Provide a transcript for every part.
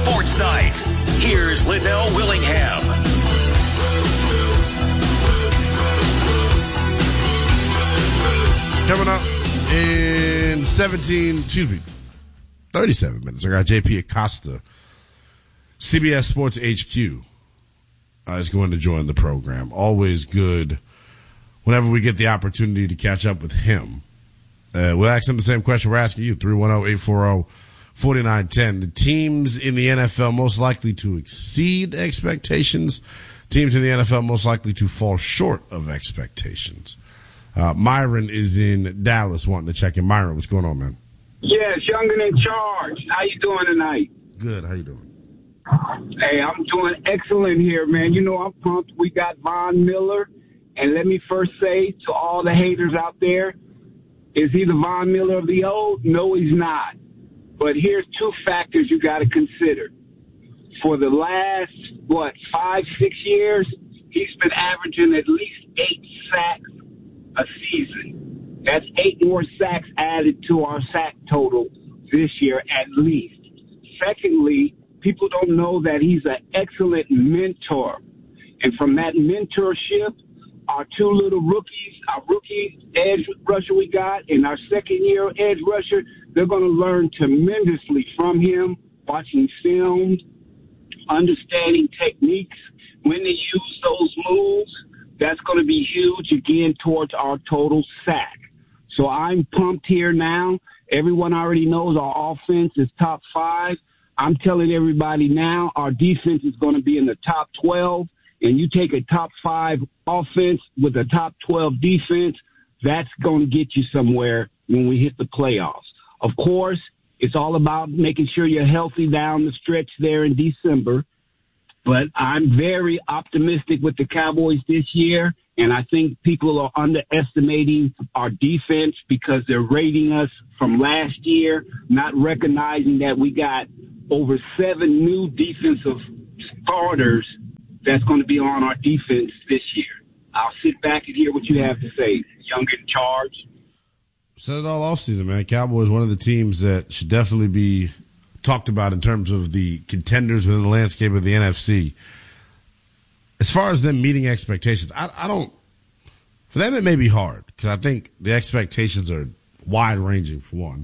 Sports Night. Here's Liddell Willingham. Coming up in 37 minutes, I got JP Acosta, CBS Sports HQ, is going to join the program. Always good whenever we get the opportunity to catch up with him. We'll ask him the same question we're asking you, 310-840-4910. The teams in the NFL most likely to exceed expectations, teams in the NFL most likely to fall short of expectations. Myron is in Dallas wanting to check in. Myron, what's going on, man? Yes, Youngin in charge. How you doing tonight? Good. How you doing? Hey, I'm doing excellent here, man. You know, I'm pumped. We got Von Miller. And let me first say to all the haters out there, is he the Von Miller of the old? No, he's not. But here's two factors you got to consider. For the last, 5-6 years, he's been averaging at least 8 sacks a season. That's 8 more sacks added to our sack total this year at least. Secondly, people don't know that he's an excellent mentor. And from that mentorship, our 2 little rookies, our rookie edge rusher we got, and our second-year edge rusher, they're going to learn tremendously from him, watching film, understanding techniques, when to use those moves. That's going to be huge, again, towards our total sack. So I'm pumped here now. Everyone already knows our offense is top 5. I'm telling everybody now our defense is going to be in the top 12. And you take a top 5 offense with a top 12 defense, that's going to get you somewhere when we hit the playoffs. Of course, it's all about making sure you're healthy down the stretch there in December. But I'm very optimistic with the Cowboys this year, and I think people are underestimating our defense because they're rating us from last year, not recognizing that we got over 7 new defensive starters that's going to be on our defense this year. I'll sit back and hear what you have to say. Young in charge. Said it all offseason, man. Cowboys, one of the teams that should definitely be talked about in terms of the contenders within the landscape of the NFC. As far as them meeting expectations, I don't – for them it may be hard because I think the expectations are wide-ranging for one.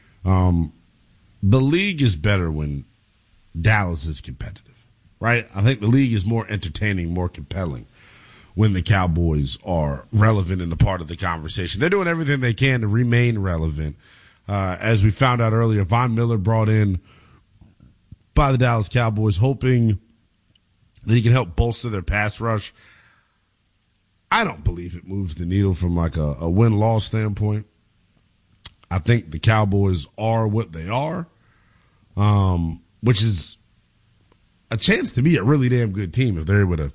The league is better when Dallas is competitive. Right? I think the league is more entertaining, more compelling when the Cowboys are relevant in the part of the conversation. They're doing everything they can to remain relevant. As we found out earlier, Von Miller brought in by the Dallas Cowboys, hoping that he can help bolster their pass rush. I don't believe it moves the needle from like a win-loss standpoint. I think the Cowboys are what they are, which is a chance to be a really damn good team if they're able to,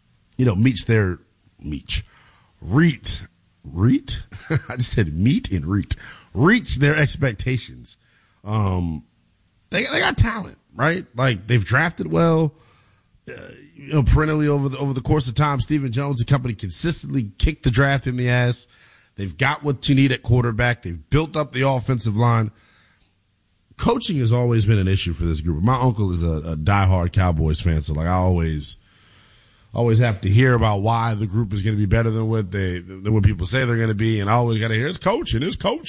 reach their expectations. They got talent, right? Like they've drafted well, perennially over the course of time. Stephen Jones and company consistently kicked the draft in the ass. They've got what you need at quarterback. They've built up the offensive line. Coaching has always been an issue for this group. My uncle is a diehard Cowboys fan, so like I always have to hear about why the group is going to be better than what people say they're going to be, and I always got to hear it's coaching.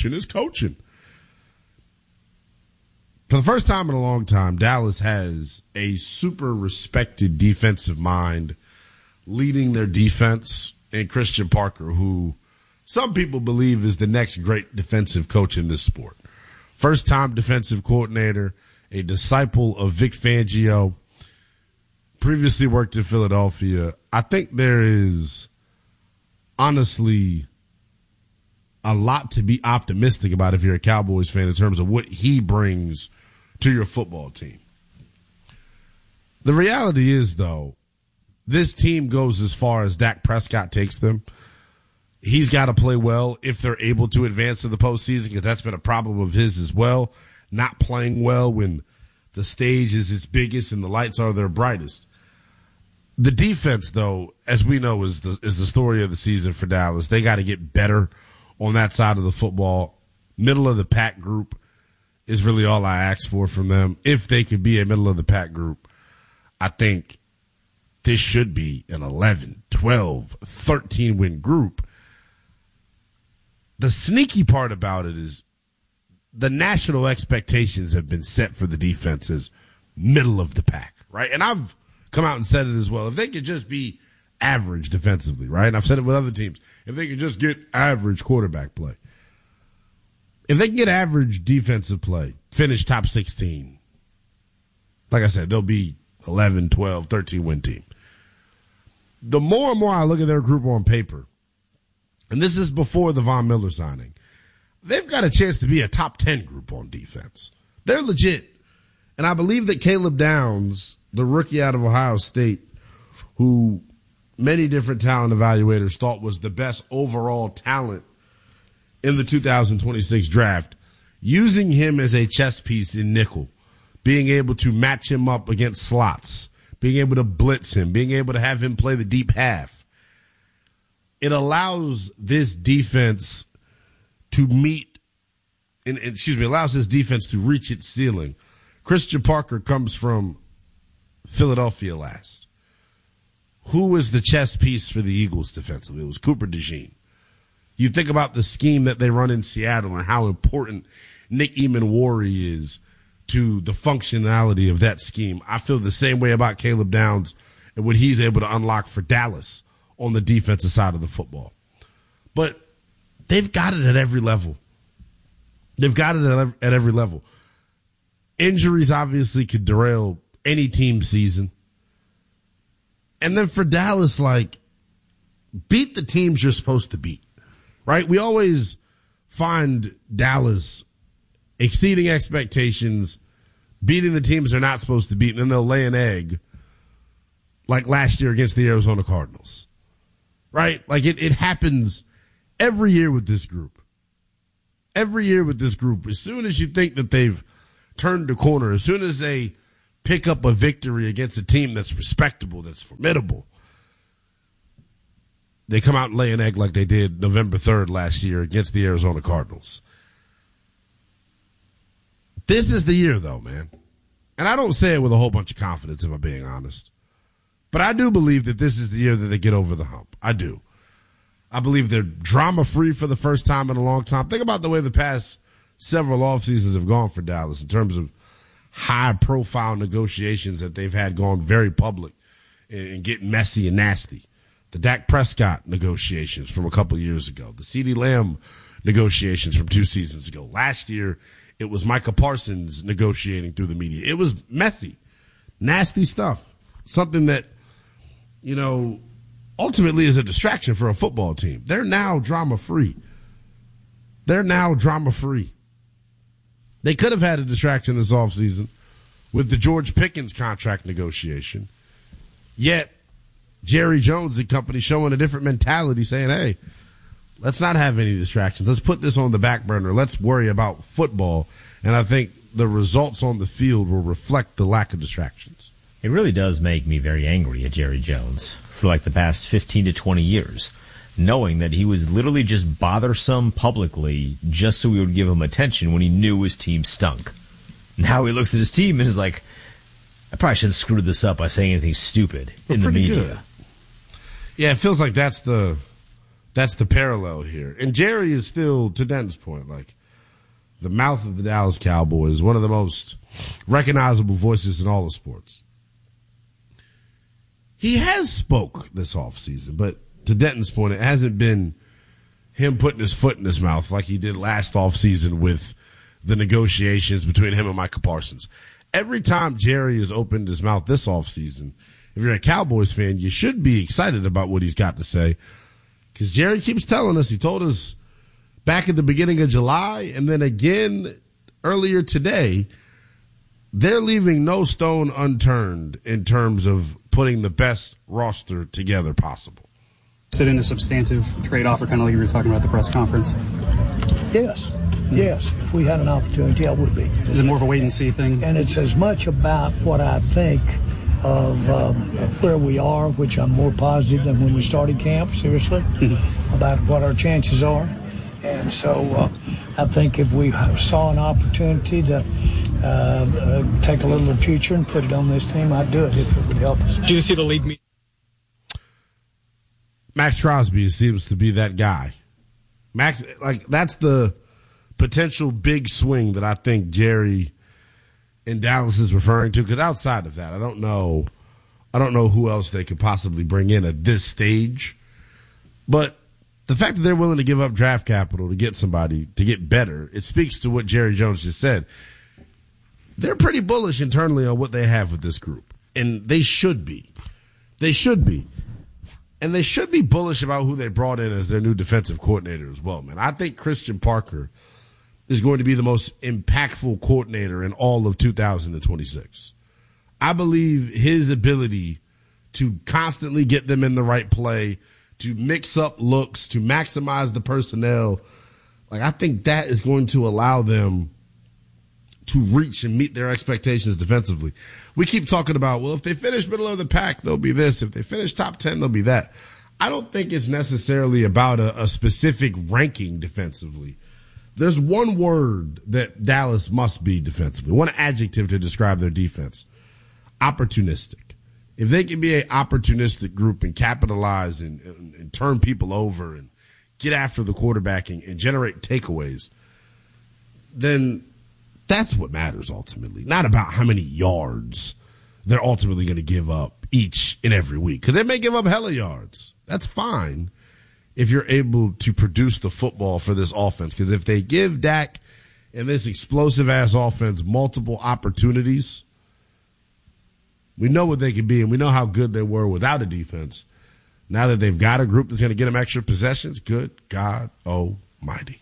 For the first time in a long time, Dallas has a super respected defensive mind leading their defense in Christian Parker, who some people believe is the next great defensive coach in this sport. First-time defensive coordinator, a disciple of Vic Fangio, previously worked in Philadelphia. I think there is honestly a lot to be optimistic about if you're a Cowboys fan in terms of what he brings to your football team. The reality is, though, this team goes as far as Dak Prescott takes them. He's got to play well if they're able to advance to the postseason, because that's been a problem of his as well, not playing well when the stage is its biggest and the lights are their brightest. The defense, though, as we know, is the story of the season for Dallas. They got to get better on that side of the football. Middle of the pack group is really all I ask for from them. If they could be a middle-of-the-pack group, I think this should be an 11, 12, 13-win group. The sneaky part about it is the national expectations have been set for the defense as middle of the pack, right? And I've come out and said it as well. If they could just be average defensively, right? And I've said it with other teams. If they could just get average quarterback play. If they can get average defensive play, finish top 16, like I said, they'll be 11, 12, 13-win team. The more and more I look at their group on paper, and this is before the Von Miller signing, they've got a chance to be a top 10 group on defense. They're legit. And I believe that Caleb Downs, the rookie out of Ohio State, who many different talent evaluators thought was the best overall talent in the 2026 draft, using him as a chess piece in nickel, being able to match him up against slots, being able to blitz him, being able to have him play the deep half. It allows this defense to allows this defense to reach its ceiling. Christian Parker comes from Philadelphia last. Who was the chess piece for the Eagles defensively? It was Cooper DeJean. You think about the scheme that they run in Seattle and how important Nick Eamon-Warry is to the functionality of that scheme. I feel the same way about Caleb Downs and what he's able to unlock for Dallas on the defensive side of the football. But they've got it at every level. They've got it at every level. Injuries obviously could derail any team's season. And then for Dallas, beat the teams you're supposed to beat, right? We always find Dallas exceeding expectations, beating the teams they're not supposed to beat, and then they'll lay an egg like last year against the Arizona Cardinals, right? It happens every year with this group. Every year with this group, as soon as you think that they've turned the corner, as soon as they pick up a victory against a team that's respectable, that's formidable, they come out and lay an egg like they did November 3rd last year against the Arizona Cardinals. This is the year, though, man. And I don't say it with a whole bunch of confidence, if I'm being honest. But I do believe that this is the year that they get over the hump. I do. I believe they're drama-free for the first time in a long time. Think about the way the past several off seasons have gone for Dallas in terms of high-profile negotiations that they've had gone very public and get messy and nasty. The Dak Prescott negotiations from a couple years ago. The CeeDee Lamb negotiations from 2 seasons ago. Last year, it was Micah Parsons negotiating through the media. It was messy, nasty stuff. Something that, ultimately is a distraction for a football team. They're now drama-free. They could have had a distraction this offseason with the George Pickens contract negotiation. Yet, Jerry Jones and company showing a different mentality, saying, hey, let's not have any distractions. Let's put this on the back burner. Let's worry about football. And I think the results on the field will reflect the lack of distractions. It really does make me very angry at Jerry Jones for the past 15 to 20 years, knowing that he was literally just bothersome publicly just so we would give him attention when he knew his team stunk. Now he looks at his team and is like, I probably shouldn't screw this up by saying anything stupid in the media. Good. Yeah, it feels like that's the parallel here. And Jerry is still, to Denton's point, the mouth of the Dallas Cowboys, one of the most recognizable voices in all of sports. He has spoke this offseason, but to Denton's point, it hasn't been him putting his foot in his mouth like he did last offseason with the negotiations between him and Micah Parsons. Every time Jerry has opened his mouth this offseason, if you're a Cowboys fan, you should be excited about what he's got to say, because Jerry keeps telling us, he told us back at the beginning of July and then again earlier today, they're leaving no stone unturned in terms of putting the best roster together possible. Sit in a substantive trade offer, kind of like you were talking about at the press conference? Yes. If we had an opportunity, I would be. Is it more of a wait-and-see thing? And it's as much about what I think of where we are, which I'm more positive than when we started camp, seriously, about what our chances are. And so I think if we saw an opportunity to take a little of the future and put it on this team, I'd do it if it would help us. Do you see the league meet? Max Crosby seems to be that guy. Max, like, that's the potential big swing that I think Jerry in Dallas is referring to. Because outside of that, I don't know who else they could possibly bring in at this stage. But the fact that they're willing to give up draft capital to get somebody to get better, it speaks to what Jerry Jones just said. They're pretty bullish internally on what they have with this group. And they should be. They should be. And they should be bullish about who they brought in as their new defensive coordinator as well, man. I think Christian Parker is going to be the most impactful coordinator in all of 2026. I believe his ability to constantly get them in the right play, to mix up looks, to maximize the personnel, like, I think that is going to allow them to reach and meet their expectations defensively. We keep talking about, well, if they finish middle of the pack, they'll be this. If they finish top 10, they'll be that. I don't think it's necessarily about a specific ranking defensively. There's one word that Dallas must be defensively, one adjective to describe their defense: opportunistic. If they can be an opportunistic group and capitalize and turn people over and get after the quarterback and generate takeaways, then that's what matters ultimately. Not about how many yards they're ultimately going to give up each and every week. Because they may give up hella yards. That's fine if you're able to produce the football for this offense. Because if they give Dak and this explosive-ass offense multiple opportunities, we know what they can be, and we know how good they were without a defense. Now that they've got a group that's going to get them extra possessions, good God almighty.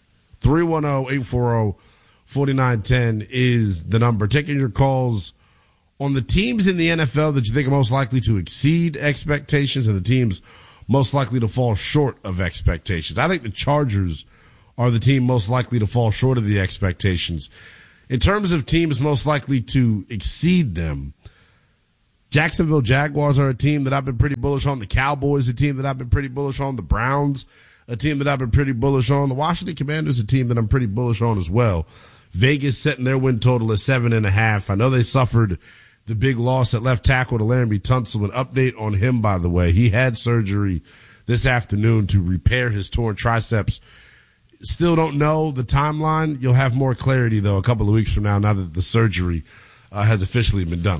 310-840-4910 is the number. Taking your calls on the teams in the NFL that you think are most likely to exceed expectations and the teams most likely to fall short of expectations. I think the Chargers are the team most likely to fall short of the expectations. In terms of teams most likely to exceed them, Jacksonville Jaguars are a team that I've been pretty bullish on. The Cowboys, a team that I've been pretty bullish on. The Browns, a team that I've been pretty bullish on. The Washington Commanders, a team that I'm pretty bullish on as well. Vegas setting their win total at 7.5. I know they suffered the big loss at left tackle to Laramie Tunsil. An update on him, by the way. He had surgery this afternoon to repair his torn triceps. Still don't know the timeline. You'll have more clarity, though, a couple of weeks from now that the surgery has officially been done.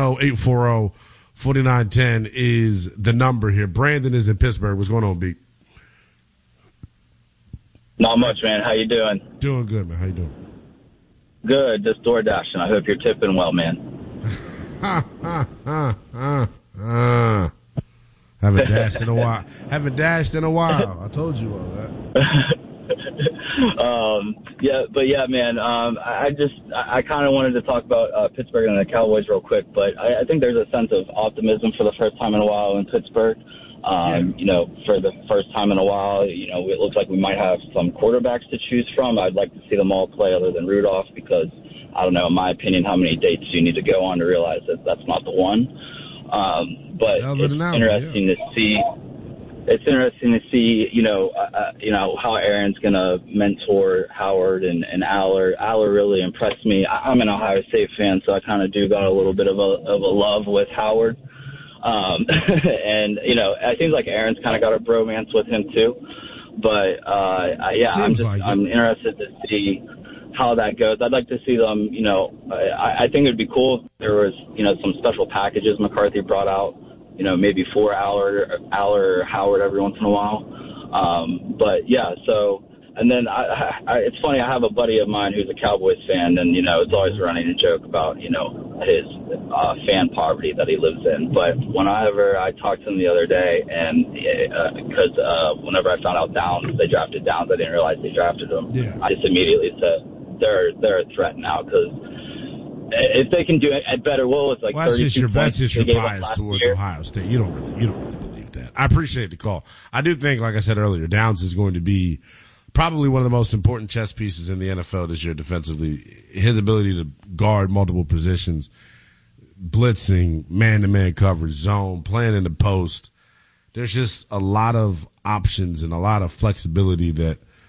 310-840-4910 is the number here. Brandon is in Pittsburgh. What's going on, B? Not much, man. How you doing? Doing good, man. How you doing? Good. Just door dashing. I hope you're tipping well, man. Haven't dashed in a while. Haven't dashed in a while. I told you all that. Yeah, man. I kind of wanted to talk about Pittsburgh and the Cowboys real quick, but I think there's a sense of optimism for the first time in a while in Pittsburgh. You know, for the first time in a while, you know, it looks like we might have some quarterbacks to choose from. I'd like to see them all play other than Rudolph because, I don't know, in my opinion, how many dates do you need to go on to realize that that's not the one? But it's interesting to see. It's interesting to see, you know, how Aaron's going to mentor Howard and Aller. Aller really impressed me. I'm an Ohio State fan, so I kind of got a little bit of a love with Howard. And, you know, it seems like Aaron's kind of got a bromance with him too. But, I'm interested to see how that goes. I'd like to see them, you know, I think it'd be cool if there was, you know, some special packages McCarthy brought out, you know, maybe for Aller or Howard every once in a while. But yeah, so, and then it's funny, I have a buddy of mine who's a Cowboys fan, and, you know, it's always running a joke about, you know, his fan poverty that he lives in. But whenever I talked to him the other day, and because whenever I found out they drafted Downs, I didn't realize they drafted him. Yeah. I just immediately said, they're a threat now, because if they can do it at better will, it's like 32 points. That's just your bias towards Ohio State. You don't really believe that. I appreciate the call. I do think, like I said earlier, Downs is going to be probably one of the most important chess pieces in the NFL this year defensively. His ability to guard multiple positions, blitzing, man-to-man coverage, zone, playing in the post. There's just a lot of options and a lot of flexibility that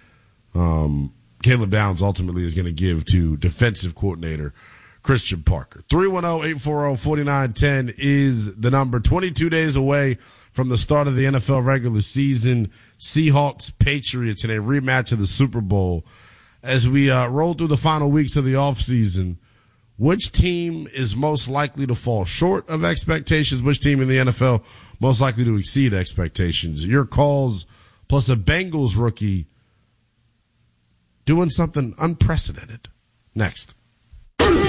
Caleb Downs ultimately is going to give to defensive coordinator Christian Parker. 310-840-4910 is the number. 22 days away from the start of the NFL regular season. Seahawks, Patriots in a rematch of the Super Bowl. As we roll through the final weeks of the offseason, which team is most likely to fall short of expectations? Which team in the NFL most likely to exceed expectations? Your calls plus a Bengals rookie doing something unprecedented. Next.